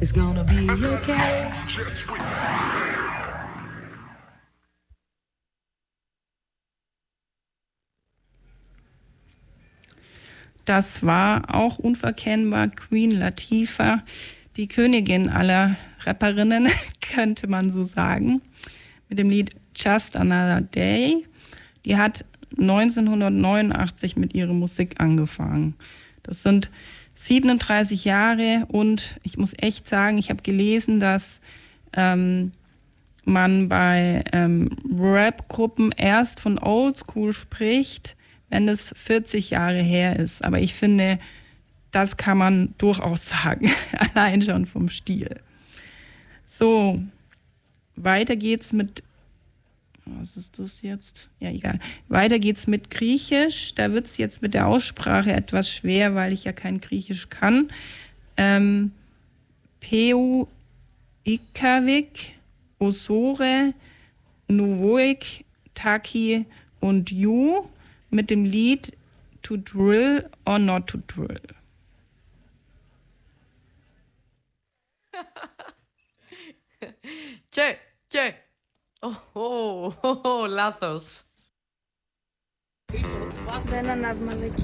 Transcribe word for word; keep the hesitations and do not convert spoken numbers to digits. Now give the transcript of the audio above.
It's gonna be okay. Das war auch unverkennbar Queen Latifah, die Königin aller Rapperinnen, könnte man so sagen, mit dem Lied Just Another Day. Die hat neunzehnhundertneunundachtzig mit ihrer Musik angefangen. Das sind siebenunddreißig Jahre und ich muss echt sagen, ich habe gelesen, dass ähm, man bei ähm, Rap-Gruppen erst von Oldschool spricht, wenn es vierzig Jahre her ist. Aber ich finde, das kann man durchaus sagen, allein schon vom Stil. So, weiter geht's mit, was ist das jetzt? Ja, egal. Weiter geht's mit Griechisch. Da wird's jetzt mit der Aussprache etwas schwer, weil ich ja kein Griechisch kann. Ähm, Peu Ikavik, Osore, Nuvoik, Taki und You mit dem Lied To Drill or Not to Drill. Che, che. Oh, oh, oh, oh, Lathos.